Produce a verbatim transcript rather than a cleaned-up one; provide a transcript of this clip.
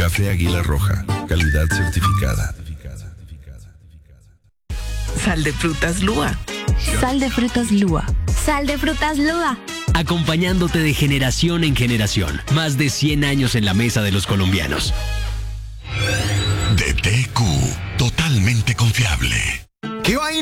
Café Águila Roja, calidad certificada. Sal de frutas Lua. Sal de frutas Lua. Sal de frutas Lua. Acompañándote de generación en generación. Más de cien años en la mesa de los colombianos. D T Q, totalmente confiable. ¿Qué vaina?